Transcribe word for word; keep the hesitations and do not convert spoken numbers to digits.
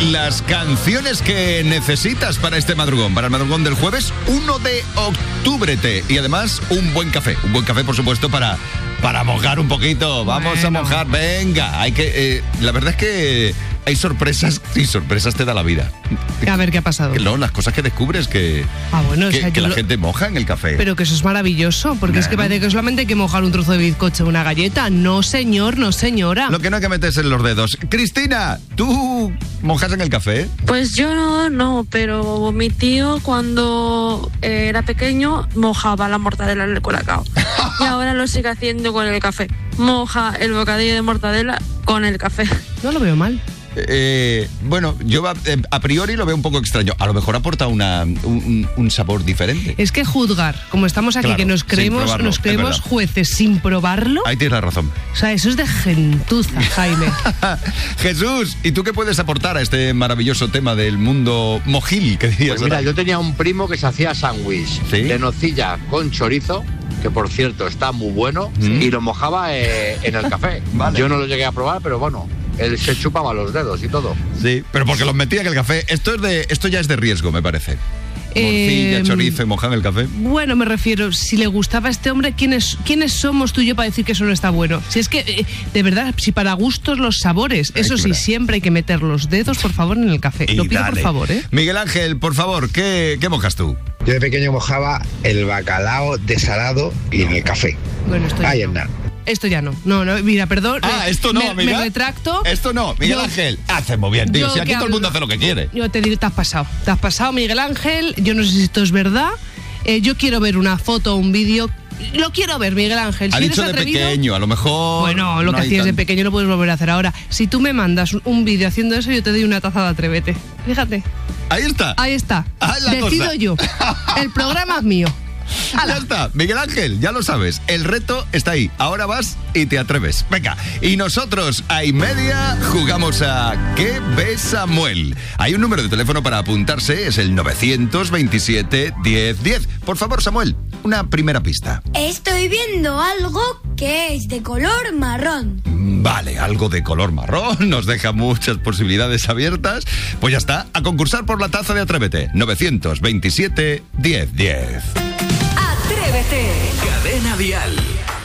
las canciones que necesitas para este madrugón, para el madrugón del jueves uno de octubre. Y además, un buen café. Un buen café, por supuesto, para, para mojar un poquito. Vamos bueno. a mojar, venga. Hay que, eh, la verdad es que hay sorpresas y sorpresas te da la vida. A ver qué ha pasado. Que no, las cosas que descubres que, ah, bueno, que, o sea, que la lo... gente moja en el café. Pero que eso es maravilloso, porque nah. es que parece que solamente hay que mojar un trozo de bizcocho o una galleta. No, señor, no, señora. Lo que no hay que meterse en los dedos. Cristina, ¿tú mojas en el café? Pues yo no, no, pero mi tío cuando era pequeño mojaba la mortadela en el colacao. Y ahora lo sigue haciendo con el café. Moja el bocadillo de mortadela con el café. No lo veo mal. Eh, bueno, yo a, a priori lo veo un poco extraño. A lo mejor aporta una, un, un sabor diferente. Es que juzgar, como estamos aquí, claro, que nos creemos, nos creemos jueces sin probarlo. Ahí tienes razón. O sea, eso es de gentuza, Jaime. Jesús, ¿y tú qué puedes aportar a este maravilloso tema del mundo mojil que dirías? Pues mira, yo tenía un primo que se hacía sándwich ¿Sí? de nocilla con chorizo, que por cierto está muy bueno, ¿Mm? y lo mojaba eh, en el café. Vale. Yo no lo llegué a probar, pero bueno. Él se chupaba los dedos y todo. Sí, pero porque los metía en el café. Esto es de, esto ya es de riesgo, me parece. Morcilla, eh, chorizo y mojar en el café. Bueno, me refiero, si le gustaba a este hombre, ¿quiénes, ¿quiénes somos tú y yo para decir que eso no está bueno? Si es que, eh, de verdad, si para gustos los sabores, Ay, eso sí, verdad. siempre hay que meter los dedos, por favor, en el café. Y Lo pido, dale. por favor, ¿eh? Miguel Ángel, por favor, ¿qué, qué mojas tú? Yo de pequeño mojaba el bacalao desalado y en el café. Bueno, estoy Ahí en nada. Esto ya no. No, no, mira, perdón. Ah, esto no, me, amiga. Me retracto. Esto no, Miguel yo, Ángel. Hace muy bien, tío. Si aquí todo el mundo hace lo que quiere. Yo te digo, te has pasado. Te has pasado, Miguel Ángel. Yo no sé si esto es verdad. Eh, yo quiero ver una foto o un vídeo. Lo quiero ver, Miguel Ángel. Ha si dicho eres de atrevido, pequeño, a lo mejor. Bueno, lo no que hacías tan... de pequeño lo puedes volver a hacer ahora. Si tú me mandas un vídeo haciendo eso, yo te doy una taza de Atrévete. Fíjate. Ahí está. Ahí está. Ah, la Decido cosa. yo. El programa es mío. ¡Hala! Ya está, Miguel Ángel, ya lo sabes, el reto está ahí, ahora vas y te atreves. Venga, y nosotros a y media jugamos a ¿Qué ve Samuel? Hay un número de teléfono para apuntarse, es el nueve veintisiete, diez diez. Por favor, Samuel, una primera pista. Estoy viendo algo que es de color marrón. Vale, algo de color marrón, nos deja muchas posibilidades abiertas. Pues ya está, a concursar por la taza de Atrévete, nueve veintisiete, diez diez. Atrévete. Cadena Dial.